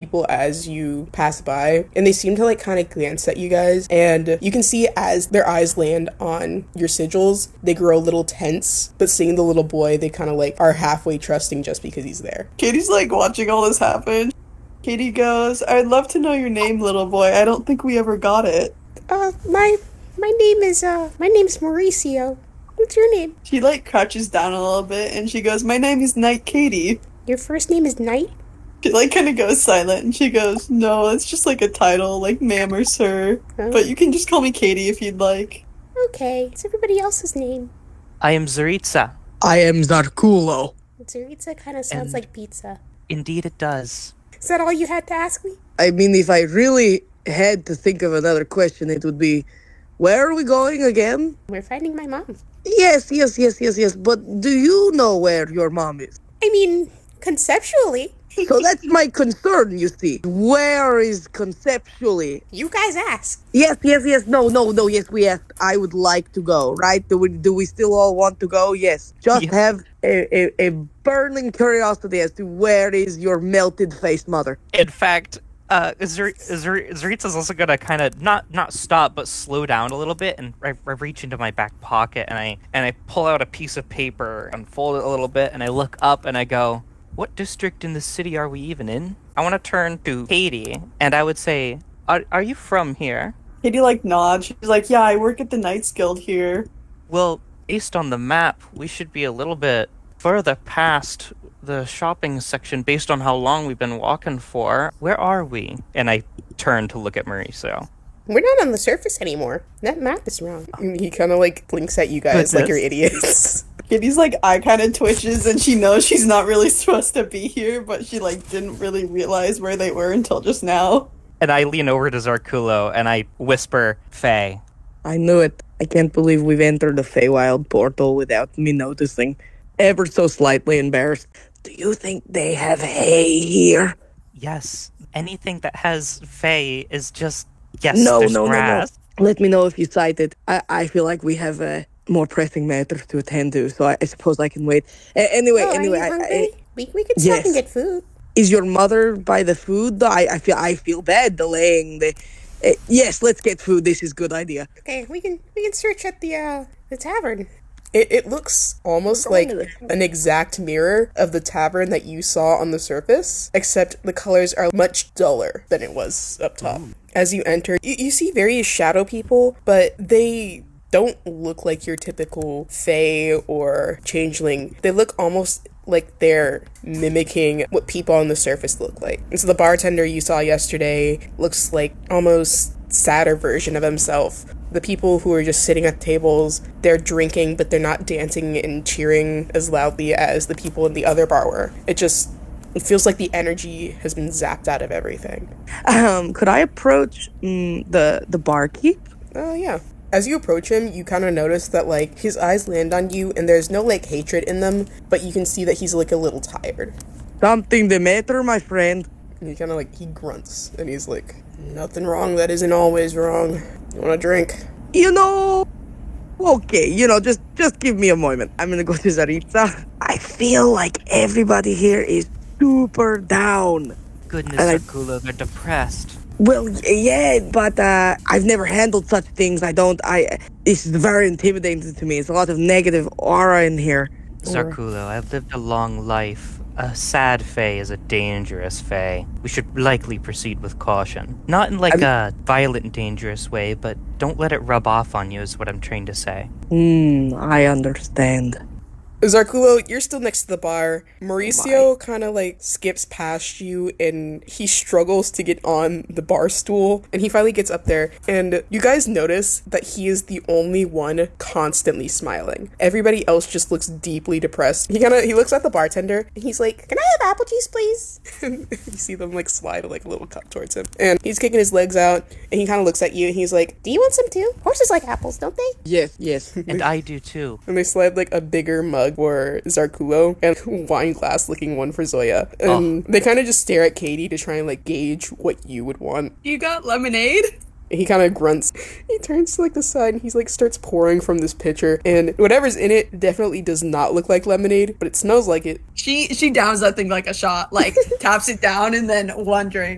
people as you pass by, and they seem to like kind of glance at you guys, and you can see as their eyes land on your sigils, they grow a little tense, but seeing the little boy, they kind of like are halfway trusting just because he's there. Katie's like watching all this happen. Katie goes, I'd love to know your name, little boy. I don't think we ever got it. My name's Mauricio. What's your name? She like crouches down a little bit and she goes, my name is Knight Katie. Your first name is Knight? She like kind of goes silent and she goes, no, it's just like a title, like ma'am or sir. Oh. But you can just call me Katie if you'd like. Okay, it's everybody else's name. I am Zaritza. I am Zarkulo. Zaritza kind of sounds like pizza. Indeed it does. Is that all you had to ask me? I mean, if I really had to think of another question, it would be, where are we going again? We're finding my mom. Yes. But do you know where your mom is? I mean, conceptually. So that's my concern, you see. Where is conceptually? You guys ask. Yes. No, yes, we asked. I would like to go, right? Do we still all want to go? Yes. Just have a burning curiosity as to where is your melted-faced mother. In fact, Zaritza's also gonna kind of not stop, but slow down a little bit, and I reach into my back pocket and I pull out a piece of paper, unfold it a little bit, and I look up and I go, what district in the city are we even in? I want to turn to Katie, and I would say, are you from here? Katie like nods. She's like, yeah, I work at the Knights Guild here. Well, based on the map, we should be a little bit further past the shopping section based on how long we've been walking for. Where are we? And I turn to look at Mauricio. We're not on the surface anymore. That map is wrong. He kind of like blinks at you guys like you're idiots. Katie's like eye kind of twitches and she knows she's not really supposed to be here, but she like didn't really realize where they were until just now. And I lean over to Zarkulo and I whisper, Faye. I knew it. I can't believe we've entered the Feywild portal without me noticing. Ever so slightly embarrassed. Do you think they have hay here? Yes. Anything that has Faye is just, yes, No. grass. Let me know if you sight it. I feel like we have more pressing matters to attend to, so I suppose I can wait. Anyway, Are you hungry? We could stop and get food. Is your mother by the food? Though I feel bad delaying the. Yes, let's get food. This is a good idea. Okay, we can search at the tavern. It looks almost like an exact mirror of the tavern that you saw on the surface, except the colors are much duller than it was up top. As you enter, you see various shadow people, but they don't look like your typical fae or changeling. They look almost like they're mimicking what people on the surface look like. And so the bartender you saw yesterday looks like almost sadder version of himself. The people who are just sitting at tables, they're drinking, but they're not dancing and cheering as loudly as the people in the other bar were. It feels like the energy has been zapped out of everything. Could I approach the barkeep? Yeah. As you approach him, you kind of notice that, like, his eyes land on you, and there's no, like, hatred in them, but you can see that he's, like, a little tired. Something the matter, my friend? And he kind of, like, he grunts, and he's like, nothing wrong that isn't always wrong. You want a drink? Okay, just give me a moment. I'm gonna go to Zaritza. I feel like everybody here is super down. Goodness, Zarkulo, they're depressed. Well, yeah, but I've never handled such things. This is very intimidating to me. It's a lot of negative aura in here. Zarkulo, I've lived a long life. A sad fae is a dangerous fae. We should likely proceed with caution. Not in a violent, dangerous way, but don't let it rub off on you is what I'm trying to say. I understand. Zarkulo, you're still next to the bar. Mauricio kind of like skips past you and he struggles to get on the bar stool, and he finally gets up there, and you guys notice that he is the only one constantly smiling. Everybody else just looks deeply depressed. He looks at the bartender and he's like, "Can I have apple juice, please?" And you see them like slide like a little cup towards him, and he's kicking his legs out, and he kind of looks at you and he's like, "Do you want some too? Horses like apples, don't they?" Yes. And I do too. And they slide like a bigger mug for Zarkulo and a wine glass looking one for Zoya. And they kind of just stare at Katie to try and like gauge what you would want. You got lemonade? He kind of grunts. He turns to like the side and he's like starts pouring from this pitcher, and whatever's in it definitely does not look like lemonade, but it smells like it. She downs that thing like a shot, like taps it down and then one drink.